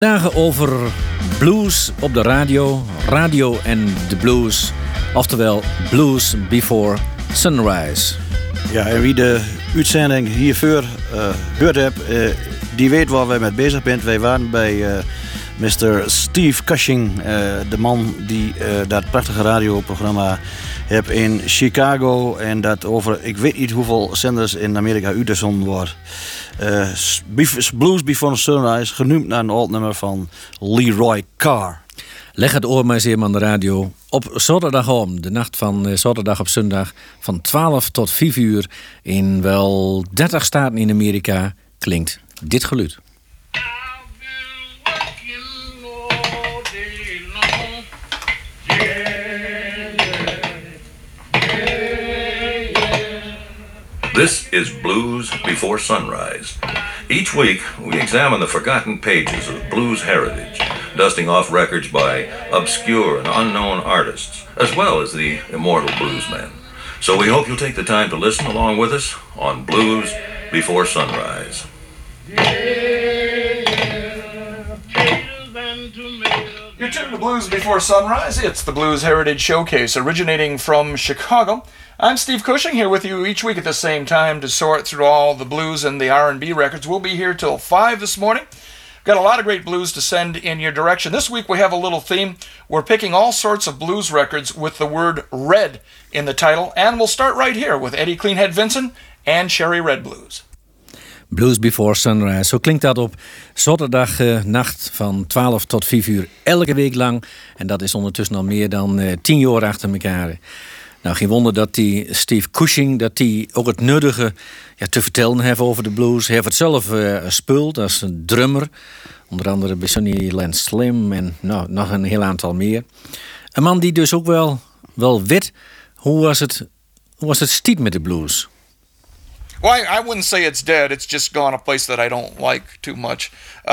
Dagen over blues op de radio en de blues, oftewel Blues Before Sunrise. Ja, en wie de uitzending hiervoor gehoord heeft, die weet waar wij mee bezig zijn. Wij waren bij Mr. Steve Cushing, de man die dat prachtige radioprogramma heeft in Chicago. En dat over, ik weet niet hoeveel zenders in Amerika uitgezonden wordt. Blues Before Sunrise, genoemd naar een oud nummer van Leroy Carr. Leg het oor maar eens even aan de radio. Op zaterdagavond, de nacht van zaterdag op zondag, van 12 tot 5 uur in wel 30 staten in Amerika, klinkt dit geluid. This is Blues Before Sunrise. Each week, we examine the forgotten pages of blues heritage, dusting off records by obscure and unknown artists, as well as the immortal bluesmen. So we hope you'll take the time to listen along with us on Blues Before Sunrise. You're tuned to Blues Before Sunrise. It's the Blues Heritage Showcase originating from Chicago. I'm Steve Cushing, here with you each week at the same time to sort through all the blues and the R&B records. We'll be here till 5 this morning. Got a lot of great blues to send in your direction. This week we have a little theme. We're picking all sorts of blues records with the word red in the title. And we'll start right here with Eddie Cleanhead Vinson and Cherry Red Blues. Blues Before Sunrise, zo klinkt dat op zaterdagnacht van 12 tot 5 uur elke week lang. En dat is ondertussen al meer dan 10 jaar achter elkaar. Nou, geen wonder dat die Steve Cushing dat die ook het nuttige te vertellen heeft over de blues. Hij heeft het zelf gespeeld als een drummer. Onder andere bij Sunnyland Slim en nog een heel aantal meer. Een man die dus ook wel weet hoe was het stiet met de blues. Well, I wouldn't say it's dead. It's just gone a place that I don't like too much.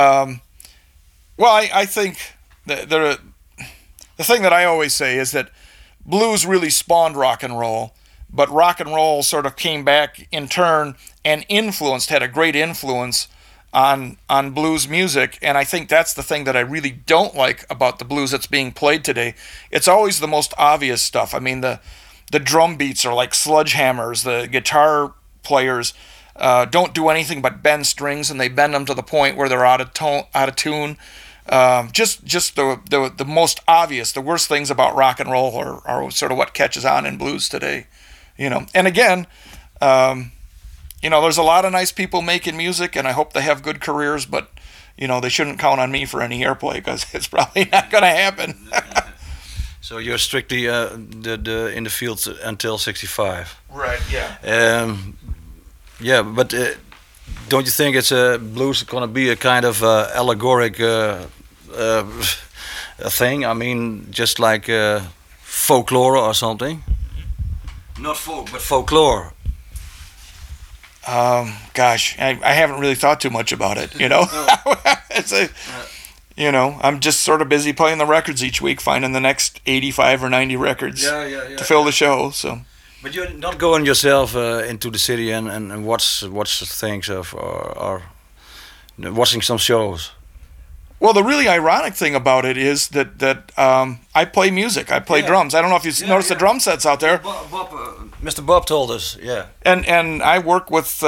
I think the thing that I always say is that blues really spawned rock and roll, but rock and roll sort of came back in turn and had a great influence on blues music. And I think that's the thing that I really don't like about the blues that's being played today. It's always the most obvious stuff. I mean, the drum beats are like sledgehammers. The guitar players don't do anything but bend strings, and they bend them to the point where they're out of tune. Just the most obvious, the worst things about rock and roll are sort of what catches on in blues today, you know. And again, there's a lot of nice people making music, and I hope they have good careers, but they shouldn't count on me for any airplay because it's probably not going to happen. So you're strictly in the field until 65. Right. Yeah. But don't you think blues going to be a kind of allegoric a thing? I mean, just like folklore or something. Not folk, but folklore. I haven't really thought too much about it. I'm just sort of busy playing the records each week, finding the next 85 or 90 records to fill the show. So. But you're not going yourself into the city and watch things or watching some shows. Well, the really ironic thing about it is that I play music. I play drums. I don't know if you've noticed the drum sets out there. Mr. Bob told us, yeah. And I work with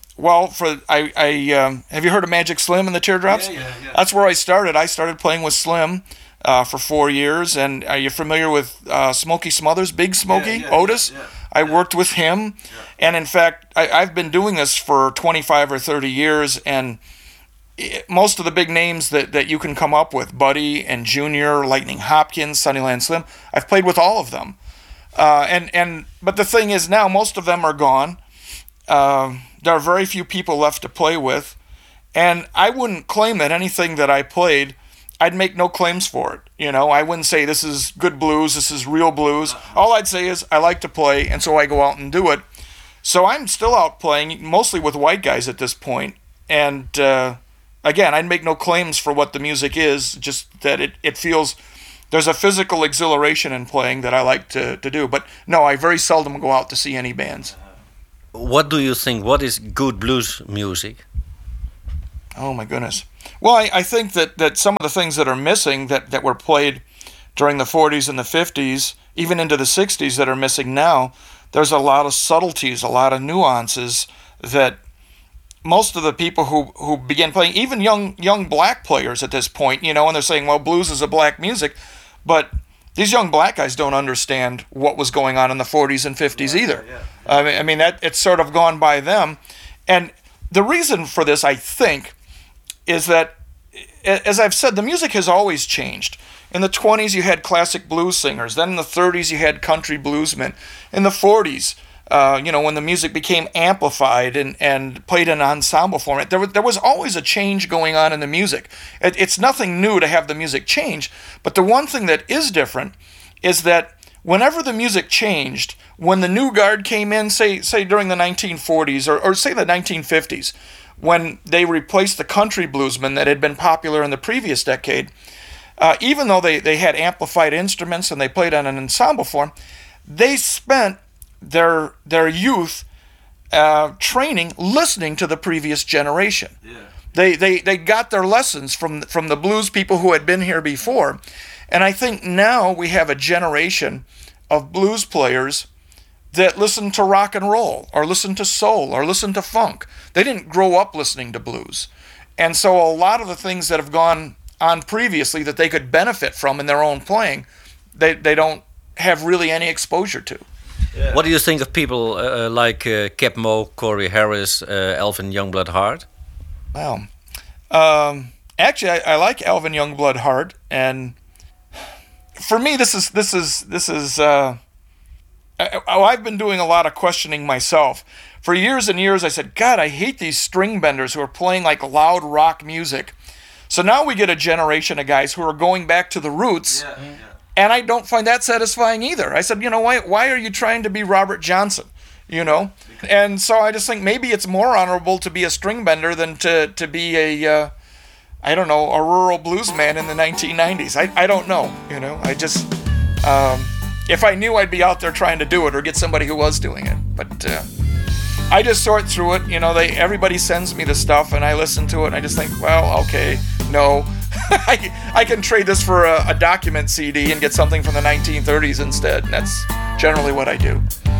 have you heard of Magic Slim and the Teardrops? Yeah. That's where I started. I started playing with Slim for 4 years. And are you familiar with Smokey Smothers, Big Smokey, Otis? Yeah. I worked with him. Yeah. And in fact, I've been doing this for 25 or 30 years, and most of the big names that you can come up with, Buddy and Junior, Lightning Hopkins, Sunnyland Slim, I've played with all of them. But the thing is now most of them are gone. There are very few people left to play with, and I wouldn't claim that anything that I played, I'd make no claims for it. I wouldn't say this is good blues, this is real blues. All I'd say is I like to play, and so I go out and do it. So I'm still out playing, mostly with white guys at this point, and again, I'd make no claims for what the music is, just that it feels there's a physical exhilaration in playing that I like to do. But no, I very seldom go out to see any bands. What do you think? What is good blues music? Oh my goodness. Well, I think that some of the things that are missing that were played during the 40s and the 50s, even into the 60s, that are missing now, there's a lot of subtleties, a lot of nuances that most of the people who begin playing, even young black players at this point, and they're saying, well, blues is a black music, but these young black guys don't understand what was going on in the 40s and 50s either. I mean that it's sort of gone by them. And the reason for this, I think, is that, as I've said, the music has always changed. In the 20s, you had classic blues singers. Then in the 30s, you had country bluesmen. In the 40s, when the music became amplified and played in ensemble format, there was always a change going on in the music. It's nothing new to have the music change, but the one thing that is different is that whenever the music changed, when the new guard came in, say during the 1940s or say the 1950s, when they replaced the country bluesmen that had been popular in the previous decade, even though they had amplified instruments and they played on an ensemble form, they spent their youth training listening to the previous generation. Yeah. They got their lessons from the blues people who had been here before. And I think now we have a generation of blues players that listen to rock and roll or listen to soul or listen to funk. They didn't grow up listening to blues. And so a lot of the things that have gone on previously that they could benefit from in their own playing, they don't have really any exposure to. Yeah. What do you think of people like Cap Moe, Corey Harris, Alvin Youngblood Hart? Well, actually, I like Alvin Youngblood Hart, and for me, this is. I've been doing a lot of questioning myself. For years and years, I said, God, I hate these string benders who are playing like loud rock music. So now we get a generation of guys who are going back to the roots, and I don't find that satisfying either. I said, why are you trying to be Robert Johnson, And so I just think maybe it's more honorable to be a string bender than to be a rural blues man in the 1990s. I don't know, I just, if I knew, I'd be out there trying to do it or get somebody who was doing it. But I just sort through it. Everybody sends me the stuff, and I listen to it, and I just think, well, okay, no. I can trade this for a document CD and get something from the 1930s instead. And that's generally what I do.